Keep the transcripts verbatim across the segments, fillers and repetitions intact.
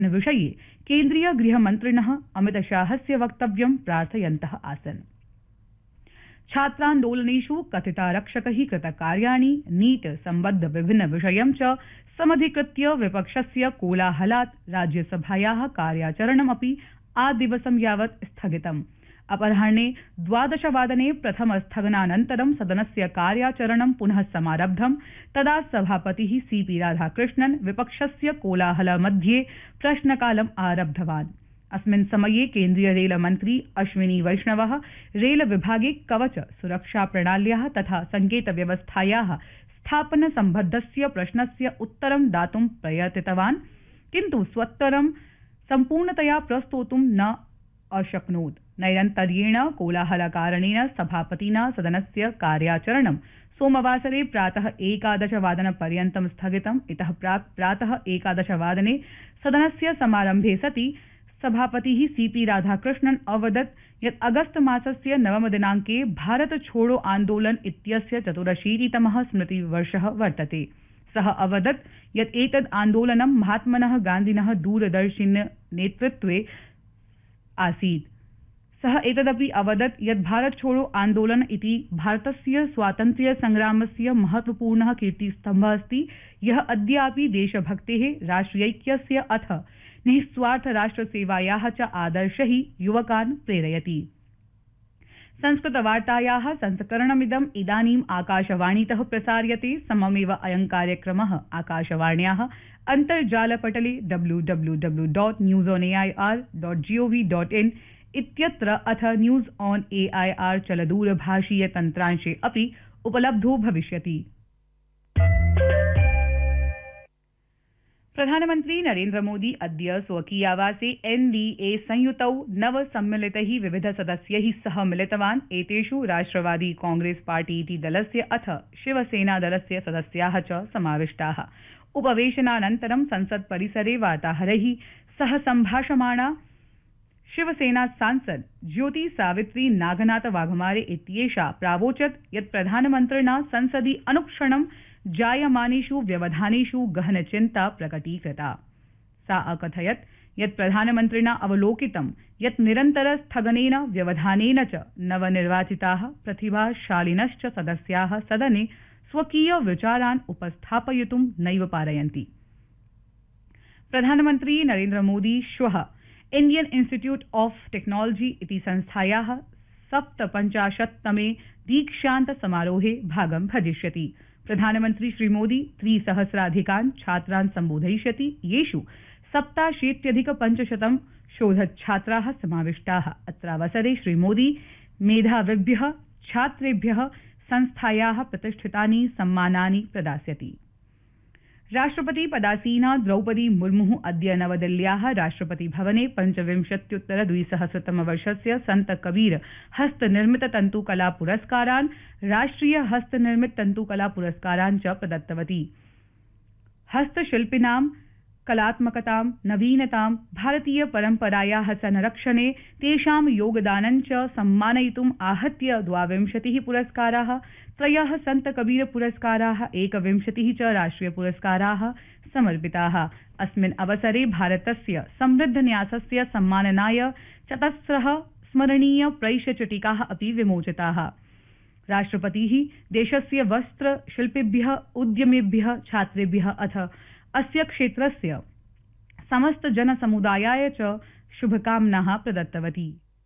विषये केन्द्रीय गृहमन्त्रिणः अमितशाहस्य वक्तव्यं प्रार्थयन्तः आसन्। छात्रान्दोलनेषु कथितारक्षकैः कृतकार्याणि नीट सम्बद्ध विभिन्न विषयं च समधिकृत्य विपक्षस्य कोलाहलात् राज्यसभायाः कार्याचरणमपि आदिवसं यावत् स्थगितम्। अपराह्ने द्वादशवादने प्रथम स्थगनानन्तरं सदनस्य कार्याचरणं पुनः समारब्धं। तदा सभापतिः सीपी राधाकृष्णन् विपक्षस्य कोलाहल मध्ये प्रश्नकालम् आरब्धवान्। अस्मिन् समये केन्द्रीय रेलमन्त्री अश्विनी वैष्णवः रेल विभागे कवच सुरक्षा प्रणाल्याः तथा संकेत व्यवस्थायाः स्थापन सम्बद्धस्य प्रश्नस्य उत्तरं दातुं प्रयतितवान्, किन्तु स्वोत्तरं सम्पूर्णतया प्रस्तोतुं न अशक्नोत्। नैरन्तर्येण कोलाहलकारणेन सभापतिना सदनस्य कार्याचरणं सोमवासरे प्रातः एकादशवादनपर्यन्तं स्थगितम्। इतः प्राक् प्रातः एकादशवादने सदनस्य समारम्भे सति सभापतिः सीपी राधाकृष्णन् अवदत् यत् अगस्त मासस्य नवमदिनाङ्के भारत छोड़ो आन्दोलन इत्यस्य चतुरशीतितमः स्मृतिवर्षः वर्तते। सः अवदत् यत् एतद् आन्दोलनं महात्मनः गान्धिनः दूरदर्शिन नेतृत्वे आसीत्। सः एतदपि अवदत् यत् भारत छोड़ो आन्दोलन इति भारतस्य स्वातन्त्र्य संग्रामस्य महत्वपूर्णः कीर्तिस्तम्भः अस्ति, यः अद्यापि देशभक्तेः, राष्ट्रियैक्यस्य अथ निःस्वार्थ राष्ट्रसेवायाः च आदर्शैः युवकान् प्रेरयति। संस्कृतवार्तायाः संस्करणमिदम् इदानीम् आकाशवाणीतः प्रसार्यते। सममेव अयं कार्यक्रमः आकाशवाण्याः अन्तर्जालपटले W W W dot news on A I R dot gov dot in इत्यत्र अथ news on A I R चलदूरभाषीय तन्त्रांशे अपि उपलब्धो भविष्यति। प्रधानमन्त्री नरेन्द्र मोदी अद्य स्वकीयावासे एनडीए संयुतौ नव सम्मिलितैः विविध सदस्यैः सह मिलितवान्। एतेषु राष्ट्रवादी कांग्रेस पार्टी इति दलस्य अथ शिवसेना दलस्य सदस्याः च समाविष्टाः। उपवेशनानन्तरं संसत् परिसरे वार्ताहरैः सह सम्भाषमाणा शिवसेना सांसद ज्योति सावित्री नागनाथ वाघमारे इत्येषा प्रावोचत् यत् प्रधानमन्त्रिणा संसदि अनुक्षणं जायमानेषु व्यवधानेषु गहन चिन्ता प्रकटीकृता। सा अकथयत् यत् प्रधानमन्त्रिणा अवलोकितं यत् निरन्तर स्थगनेन व्यवधानेन च नवनिर्वाचिताः प्रतिभाशालिनश्च सदस्याः सदने स्वकीय विचारान् उपस्थापयितुं नैव पारयन्ति। प्रधानमन्त्री नरेन्द्र मोदी श्वः इंडियन इंस्टीट्यूट ऑफ टेक्नोलॉजी इति संस्थायाः सप्तपञ्चाशत्तमे दीक्षान्त समारोहे भागं भजिष्यति। प्रधानमन्त्री श्रीमोदी त्रिसहस्राधिकान् छात्रान् सम्बोधयिष्यति, येषु सप्ताशीत्यधिक पञ्चशतं शोधच्छात्राः समाविष्टाः। अत्रावसरे श्रीमोदी मेधाविभ्यः छात्रेभ्यः संस्थायाः प्रतिष्ठितानि सम्मानानि प्रदास्यति। राष्ट्रपति पदासीना द्रौपदी मुर्मुः अद्य नवदिल्ल्याः राष्ट्रपति भवने पञ्चविंशत्युत्तर द्विसहस्रतमवर्षस्य संत कबीर हस्तनिर्मित तन्तुकला पुरस्कारान्, राष्ट्रिय हस्तनिर्मित तन्तुकला पुरस्कारान् च प्रदत्तवती। हस्तशिल्पिनां कलात्मकतां, नवीनतां, भारतीय परम्परायाः संरक्षणे तेषां योगदानं च सम्मानयितुम् आहत्य द्वाविंशतिः पुरस्काराः, त्रयः संत कबीर पुरस्काराः, एकविंशतिः च राष्ट्रिय पुरस्काराः समर्पिताः। अस्मिन् अवसरे भारतस्य समृद्ध न्यासस्य सम्माननाय चतस्रः स्मरणीय प्रैषचिटिकाः अपि विमोचिताः। राष्ट्रपतिः देशस्य वस्त्र शिल्पिभ्यः, उद्यमिभ्यः, छात्रेभ्यः अथ अस्य क्षेत्रस्य समस्त जनसमुदायाय च शुभकामनाः प्रदत्तवती।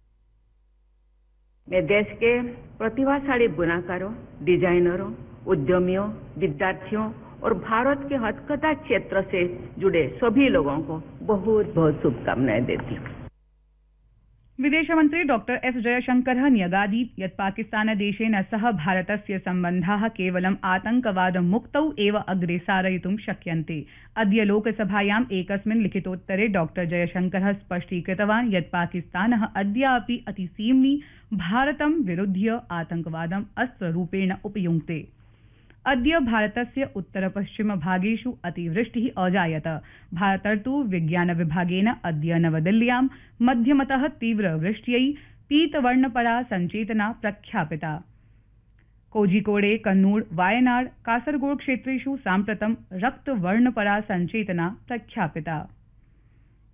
मैं देश के प्रतिभाशाली बुनाकारों, डिजाइनरों, उद्यमियों, विद्यार्थियों और भारत के हस्तकला क्षेत्र से जुड़े सभी लोगों को बहुत बहुत शुभकामनाएं देती हूँ। विदेशमन्त्री डॉक्टर एस जयशंकरः न्यगादीत् यत् पाकिस्तानदेशेन सह भारतस्य सम्बन्धाः केवलम् आतंकवादमुक्तौ एव अग्रे सारयितुं शक्यन्ते। अद्य लोकसभायाम् एकस्मिन् लिखितोत्तरे डॉक्टर जयशंकरः स्पष्टीकृतवान् यत् पाकिस्तानः अद्यापि अतिसीम्नि भारतं विरुध्य आतंकवादम् अस्त्ररूपेण उपयुङ्क्ते। अद्य भारतस्य उत्तर पश्चिम भागेषु अतिवृष्टिः अजायत। भारतर्तु विज्ञान विभागेन अद्य नवदिल्ल्यां मध्यमतः तीव्रवृष्ट्यै पीतवर्णपरा संचेतना प्रख्यापिता। कोझिकोडे, कन्नूर, वायनाड, कासरगोड क्षेत्रेषु साम्प्रतं रक्तवर्णपरा संचेतना प्रख्यापिता।